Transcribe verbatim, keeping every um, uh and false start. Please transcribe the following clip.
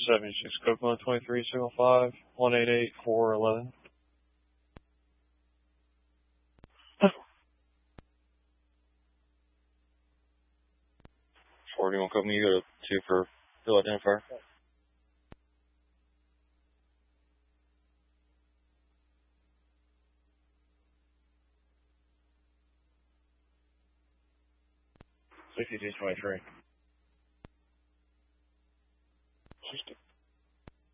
seventy-six Coconut twenty-three signal five one eight eight four eleven. forty-one Coconut, you go to two for field identifier. fifty-two twenty-three.